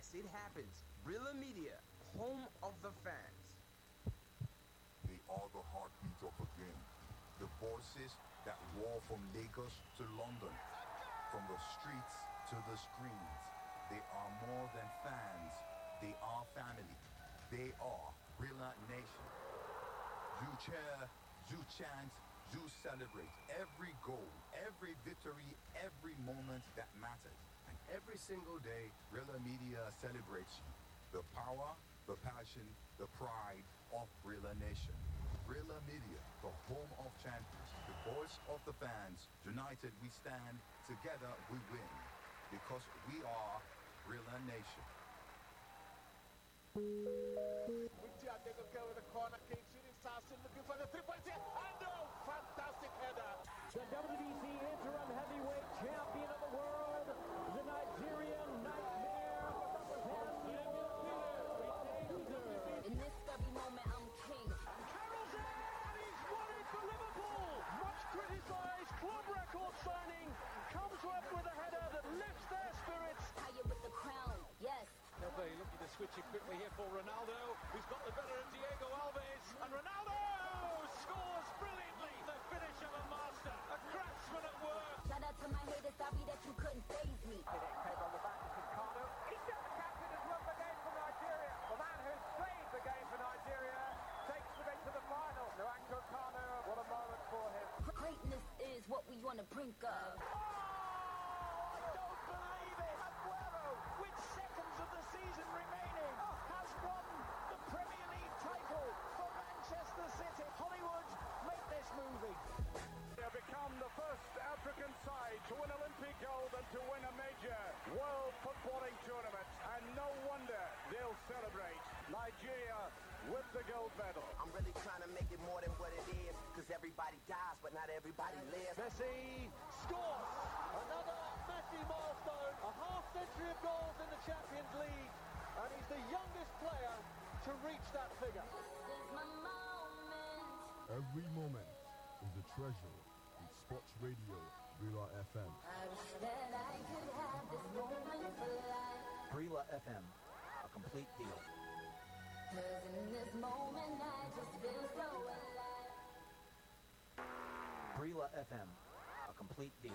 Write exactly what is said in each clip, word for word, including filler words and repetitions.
As it happens, Brilla Media, home of the fans. They are the heartbeat of the game. The voices that roar from Lagos to London, from the streets to the screens. They are more than fans. They are family. They are Brilla Nation. You cheer, you chant, you celebrate every goal, every victory, every moment that matters. And every single day, Brilla Media celebrates you. The power, the passion, the pride of Brilla Nation. Brilla Media, the home of champions, the voice of the fans. United we stand, together we win. Because we are Brilla Nation. Mutia taken care of the corner, King shooting star still looking for the three-point shot. And oh, fantastic header. The W B C interim heavyweight champion of the world, the Nigerian Nightmare, in this stubby moment, I'm king. Carroll's in, and he's won it for Liverpool. Much criticised club record signing comes up with a header that lifts their spirits. Higher with the crown, yes. Pepe looking to switch it quickly here for Ronaldo, who's got the better of Diego Alves, and Ronaldo scores brilliantly. The finish of a master, a craftsman at work. Shout out to my haters, sorry that you couldn't faze me. Pepe on the back to Ricardo. He's got the captain who's won the game for Nigeria. The man who's saved the game for Nigeria takes them into the final. Nwankwo Kanu, what a moment for him. Greatness is what we on the brink of. With seconds of the season remaining, has won the Premier League title for Manchester City. Hollywood, make this movie. They have become the first African side to win Olympic gold and to win a major world footballing tournament. And no wonder they'll celebrate. Nigeria with the gold medal. I'm really trying to make it more than what it is, because everybody dies, but not everybody lives. Messi scores! Another Messi milestone, a half century of goals in the Champions League, and he's the youngest player to reach that figure. This is my moment. Every moment is a treasure in Sports Radio, Brilla F M. I wish that I could have this moment for life. Brilla F M, a complete deal. Cause in this moment I just feel so alive. Brilla F M, a complete deal.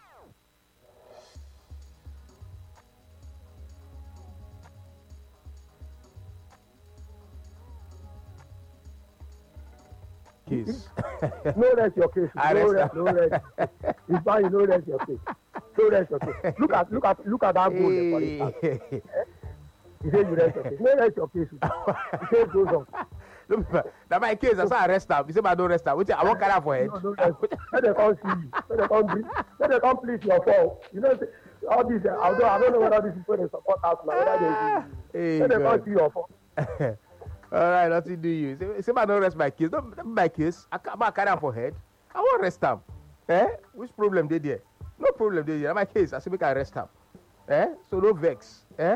Case. No, that's your case. I no, rest rest, no rest. It's fine, you know that's your case. No rest your case. Look at look at look at that goal there, for instance. Eh? He said you rest your case. No rest your case. He said goes on. That my case, I saw arrest him. He said, "I don't rest him." Which I won't carry for head. No, no rest. Let them come see you. Let them come bring. Let them come please your fault. You know, all these. Uh, although I don't know whether these people they support us now, whether they. Hey, let them God. come see your fault. All right, nothing do you. Say, say, I don't rest my case. Don't don't my case. I can't I carry him for head. I won't rest him. Eh? Which problem they there? No problem they there. My case. I say make I arrest him. Eh? So no vex. Eh?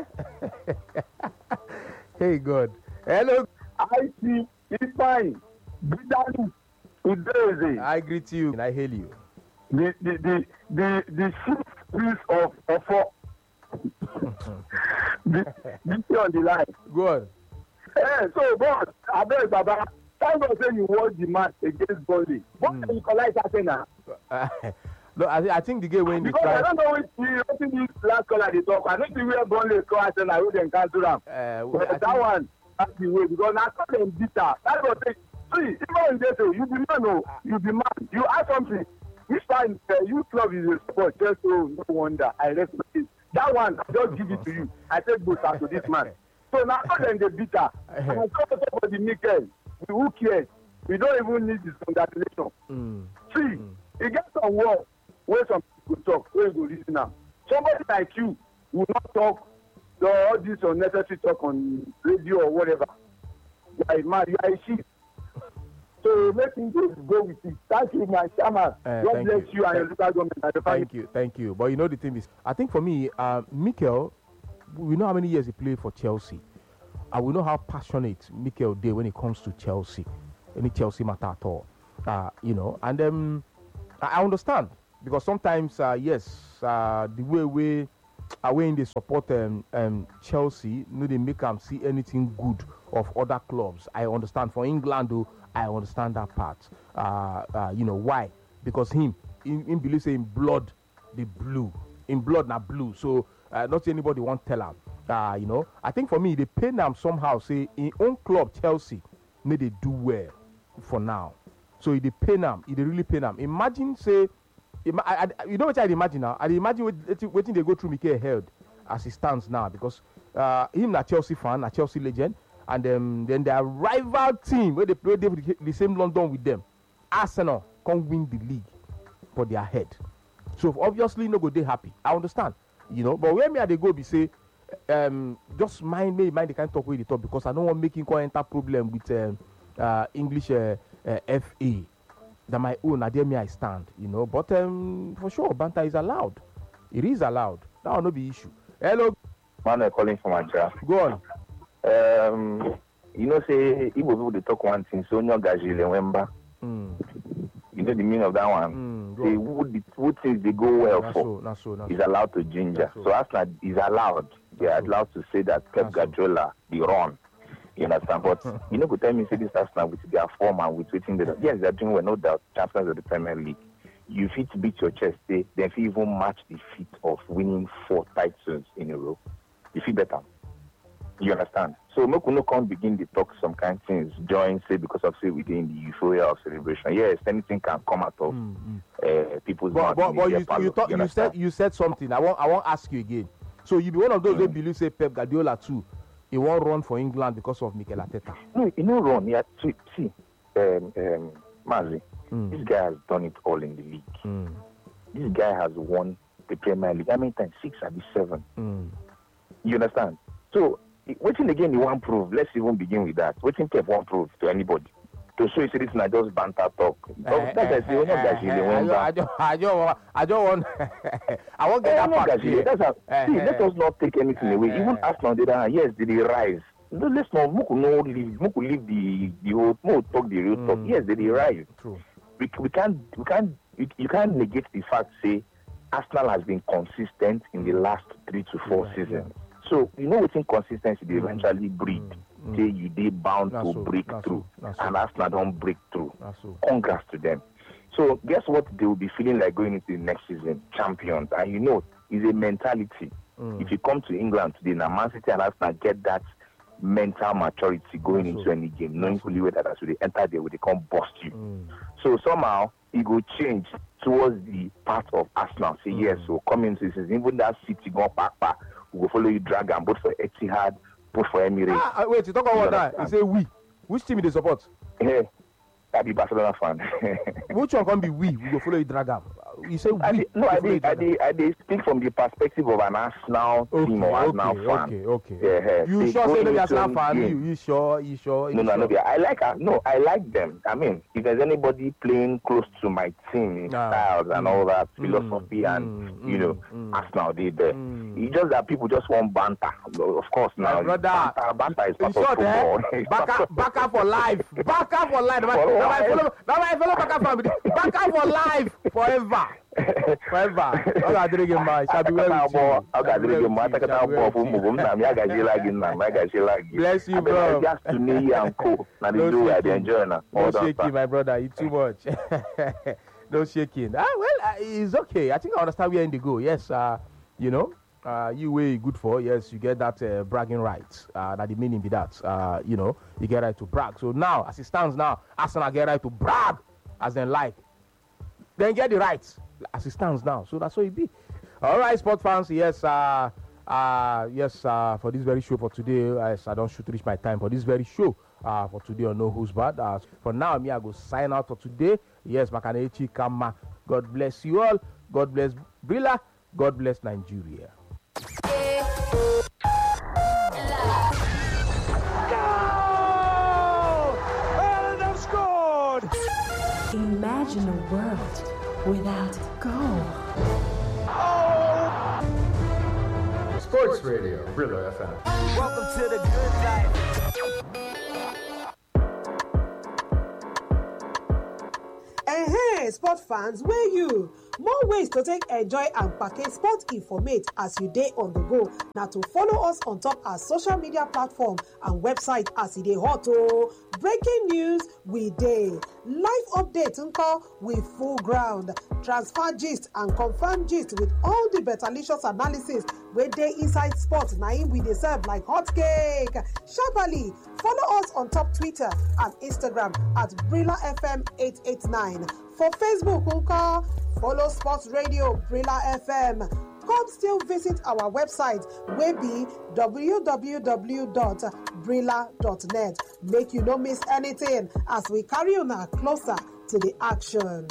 Hey God. Hello. I see. It's fine. Bidani. Udeze. I greet you and I hail you. The the the the the chief priest of of the the on the line. Go on. Eh, so boss, I beg Baba. Thank God say you watch the match against Burnley. What mm. you collect Arsenal? Uh, no, I, I think the game when because I don't know which you open this last call at the talk. I don't see where Burnley score Arsenal. Who then cancel them? Uh, but I that think... one. That's the way, because now call them bitter. That's what they see. Even when they say you be man, no, you be man. You ask something. Which time uh, you club is a sport? Just so no wonder. I respect it. That one, I just give it to you. I said both to this man. So now call them the bitter. And I talk about the Mikel. Who cares? We don't even need this congratulation. Mm. See, mm. it gets some words where some people talk, where you go listen now. Somebody like you will not talk. So all this unnecessary talk on radio or whatever. You are a man, you are a sheep. So let me go, go with it. Thank you, my chairman. Uh, God bless you, you and your local government. And the thank you, thank you. But you know the thing is, I think for me, uh, Mikel, we know how many years he played for Chelsea. And we know how passionate Mikel did when it comes to Chelsea. Any Chelsea matter at all. Uh, you know, and um, I understand. Because sometimes, uh, yes, uh, the way we away in they support um, um, Chelsea, no they make them see anything good of other clubs. I understand. For England, though, I understand that part. Uh, uh, you know why? Because him, in, in believe say in blood, the blue, in blood not blue. So uh, not anybody want tell him. Uh, you know, I think for me, they pain them somehow. Say in own club Chelsea, may they do well for now. So it they pain them. It they really pain them. Imagine say. I, I, you know what I imagine now? I imagine waiting they go through Mikel Held as he stands now because uh, him a Chelsea fan, a Chelsea legend, and um, then their rival team where they play the, the same London with them, Arsenal can win the league for their head. So obviously no go they happy. I understand, you know. But where me are they go be say, um, just mind me mind they can't talk with the top because I don't want making enter problem with um, uh, English uh, uh, F A. That my own, I dare me I stand, you know. But um, for sure, banter is allowed. It is allowed. That will not be issue. Hello. Manuel calling from Accra. Go on. Um, you know, say Igbo people they talk one thing. So no gaji lewemba. Mm. You know the meaning of that one. Mm, say who, the, who things they go well not for so, not so, not is so. allowed to ginger. So. So Arsenal is allowed. They are so. allowed to say that Pep Guardiola the run. You understand? But you know, could tell me say this Arsenal with their form and with waiting they yes, they're doing well, no doubt, champions of the Premier League. You fit beat your chest, they then fit even match the feat of winning four titles in a row. You feel better. You understand? So Mokuno can't begin to talk some kind of things, join say because of say within the euphoria of celebration. Yes, anything can come out of mm-hmm. uh, people's But, but, but you, you, talk, you, you said you said something. I want I want ask you again. So you be one of those mm. who believe say Pep Guardiola too. He won't run for England because of Mikel Arteta. No, he no run. Yeah, see, see um, um, Mazi, mm. this guy has done it all in the league. Mm. This guy has won the Premier League. How many times? Six or seven. Mm. You understand? So, waiting again, he won't prove. Let's even begin with that. Waiting Pep won't prove to anybody. To show you say this is not just banter talk. Uh, That's uh, uh, uh, uh, I don't, I don't, I don't want. I won't get uh, that part. That's how, uh, see, uh, let us not take anything uh, away. uh, Even Arsenal did that. Yes, did they rise? No, let's not. Muku no leave. Muku leave the the whole. Muku talk the real talk. Mm, Yes, did they rise? True. We, we can't we can't you, you can't negate the fact. Say Arsenal has been consistent in the last three to four yeah, seasons. Yeah. So you know, within consistency, they Mm. eventually breed. Mm. Mm. Say you they bound That's to so, break that's through, so, that's so. and Arsenal don't break through. That's so. Congrats to them. So guess what they will be feeling like going into the next season, champions. And you know, it's a mentality. Mm. If you come to England today, now Man City and Arsenal get that mental maturity going That's into so. any game, knowing fully well that as they enter there, they can't bust you. Mm. So somehow it will change towards the part of Arsenal. Say Mm. yes, so come into this season, even that City go back, back, we will follow you, drag and both for Etihad, both for Emirates. Ah, uh, wait, you talk about that. You say we. Which team they support? Yeah, I be Barcelona fan. Which one can be we? We go follow you, drag up. You say we. I did, no, I follow you, did, I drag am. did, I did speak from the perspective of an Arsenal Okay, team or Arsenal okay, fan. okay, okay. Yeah, yeah. You They sure go say no be into Arsenal any fan? You, game. you sure? You sure? You No, no, sure? no, be- I like, uh, no, I like them. I mean, if there's anybody playing close to my team, Ah, styles and mm, all that mm, philosophy mm, and, mm, you know, mm, Arsenal did there. mm. It's just that people just want banter. Of course, now, My brother, banter, banter is in part of short, eh? football. It's part Backa, of- Backa for life. Backa for life. Now For my life. follow, now my follow Backa family. Backa for life, forever, forever. Okay, I didn't get my. Shall be well with you. Aga Shall be adịrị gị mma well with you. atakata Shall be well abụọ with ụmụ you. bụ nna m ya gajiela gị nna m ya gajiela gị. Bless you, Abịa bro. just to me and co na the No do I dey shaking. enjoy na. No shaking, my brother. You too much. No shaking. Ah, well, uh, it's okay. I think I understand where in the go. Yes, uh, you know, uh, you way good for. Yes, you get that uh, bragging right. Uh, that the meaning be that. Uh, you know, you get right to brag. So now, as it stands now, Arsenal get right to brag as they like. Then get the rights as it stands now. So that's what it be. All right, sport fans. Yes, uh, uh, yes, uh, for this very show for today. Yes, I don't shoot reach my time for this very show. Uh, for today on No Who's Bad. Uh, for now, me I go sign out for today. Yes, Makanechi Kama. God bless you all. God bless Brilla. God bless Nigeria. And they've scored! Imagine a world without goal. Sports Radio, Brilla F M. Welcome to the good life. Hey, sport fans wey you. More ways to take enjoy and package sport informate as you dey on the go. Na to follow us on top our social media platform and website as e dey hot o. Breaking news, we dey. Live update nko with full ground. Transfer gist and confirm gist with all the betalicious analysis wey dey inside sport na im we dey serve like hot cake. Sharply, follow us on top Twitter and Instagram at Brila F M eight eight nine. For Facebook nko, follow Sports Radio Brila F M. Come still visit our website wey be w w w dot brila dot net. Make you no miss anything as we carry una closer to the action.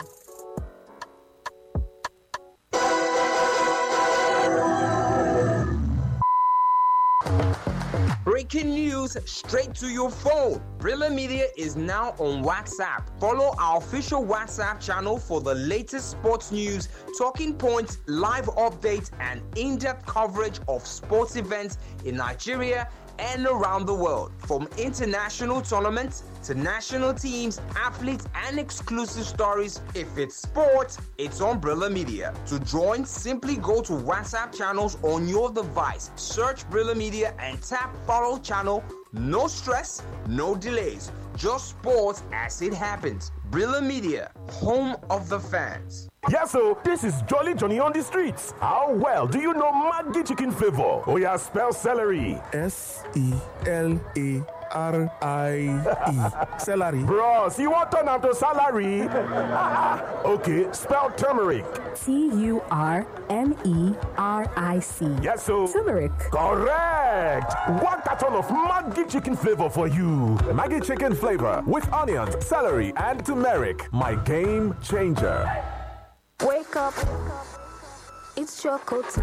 Breaking news straight to your phone. Brila Media is now on WhatsApp. Follow our official WhatsApp channel for the latest sports news, talking points, live updates, and in-depth coverage of sports events in Nigeria and around the world. From international tournaments to national teams, athletes, and exclusive stories. If it's sports, it's on Brila Media. To join, simply go to WhatsApp channels on your device. Search Brila Media and tap follow channel. No stress, no delays. Just sports as it happens. Brila Media, home of the fans. Yes, so this is Jolly Johnny on the streets. How well do you know Maggi chicken flavor? Oh yeah, spell celery. S E L A R I E. Celery. Bros, you want turn to salary? Okay, spell turmeric. T U R M E R I C. Yes, so turmeric. Correct. One carton of Maggi chicken flavor for you. Maggi chicken flavor with onions, celery, and turmeric. My game changer. Wake up. It's your coat.